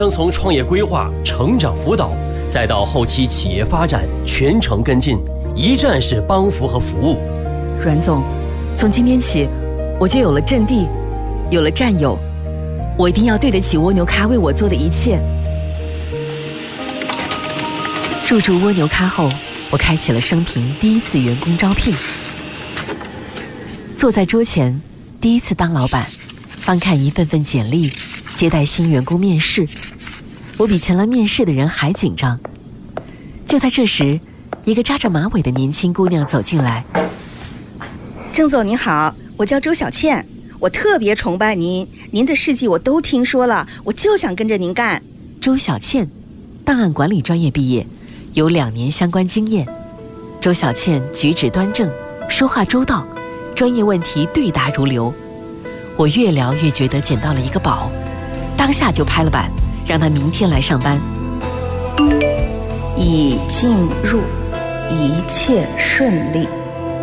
从创业规划、成长辅导，再到后期企业发展，全程跟进，一站式帮扶和服务。 阮总，从今天起，我就有了阵地，有了战友，我一定要对得起蜗牛咖为我做的一切。入驻蜗牛咖后，我开启了生平第一次员工招聘。坐在桌前，第一次当老板，翻看一份份简历，接待新员工面试。我比前来面试的人还紧张。就在这时，一个扎着马尾的年轻姑娘走进来。 郑总您好，我叫周小倩，我特别崇拜您，您的事迹我都听说了，我就想跟着您干。 周小倩，档案管理专业毕业，有2年相关经验。周小倩举止端正，说话周到，专业问题对答如流。我越聊越觉得捡到了一个宝，当下就拍了板，让她明天来上班。 已进入，一切顺利。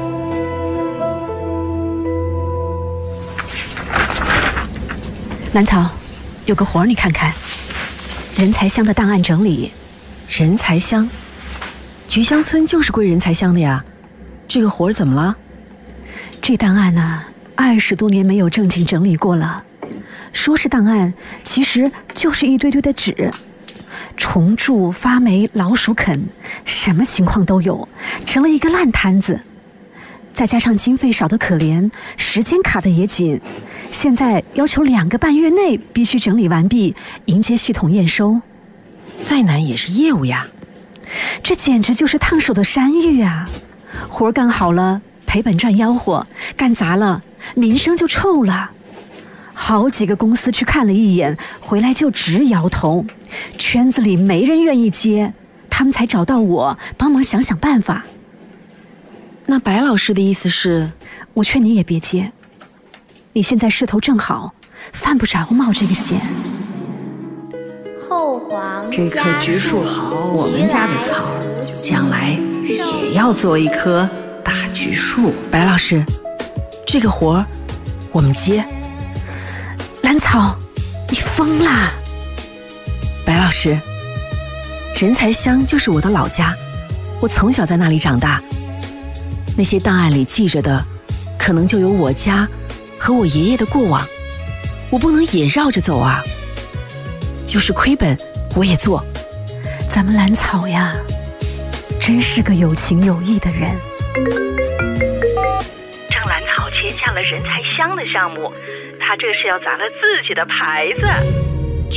兰草，有个活儿你看看，人才乡的档案整理。 人才乡，菊香村就是归人才乡的呀，这个活儿怎么了？ 这档案呢，20多年没有正经整理过了。说是档案，其实就是一堆堆的纸，虫蛀、发霉、老鼠啃，什么情况都有，成了一个烂摊子。再加上经费少得可怜，时间卡得也紧，现在要求2个半月内必须整理完毕，迎接系统验收。 再难也是业务呀， 这简直就是烫手的山芋啊！活干好了赔本赚吆喝，干砸了名声就臭了。好几个公司去看了一眼，回来就直摇头，圈子里没人愿意接，他们才找到我帮忙想想办法。 那白老师的意思是， 我劝你也别接，你现在势头正好，犯不着冒这个险。 后黄这棵橘树好，我们家的草将来也要做一棵大橘树。 白老师，这个活儿我们接。 兰草，你疯啦！ 白老师，人才乡就是我的老家，我从小在那里长大。那些档案里记着的，可能就有我家和我爷爷的过往，我不能也绕着走啊。就是亏本我也做。 咱们兰草呀，真是个有情有义的人。 郑兰草签下了人才乡的项目，他这是要砸了自己的牌子。